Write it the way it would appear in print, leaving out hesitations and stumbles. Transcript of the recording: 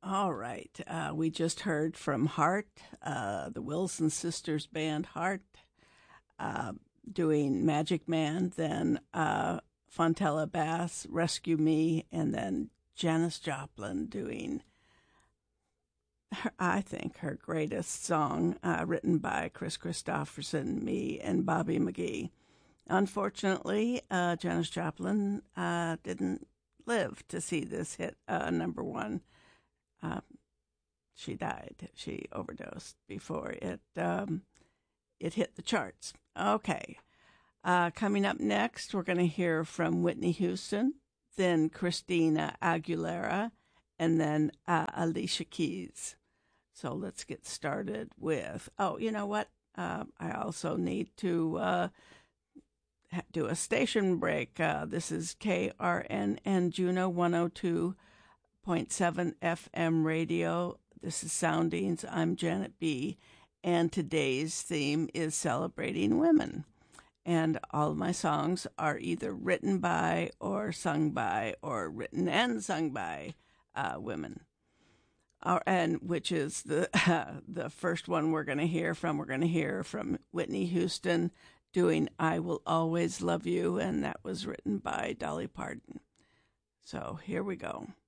All right. We just heard from Heart, the Wilson Sisters band Heart, uh, doing Magic Man, then Fontella Bass, Rescue Me, and then Janis Joplin doing, I think, her greatest song, written by Chris Christopherson, me, and Bobby McGee. Unfortunately, Janis Joplin didn't live to see this hit number one. Uh, she died. She overdosed before it hit the charts. Okay. Coming up next, we're going to hear from Whitney Houston, then Christina Aguilera, and then Alicia Keys. So let's get started with, oh, you know what? I also need to do a station break. This is KRNN Juno 102.7 FM radio. This is Soundings. I'm Janet B. And today's theme is celebrating women. And all of my songs are either written by or sung by or written and sung by women. And which is the the first one we're going to hear from. We're going to hear from Whitney Houston doing I Will Always Love You, and that was written by Dolly Parton. So here we go.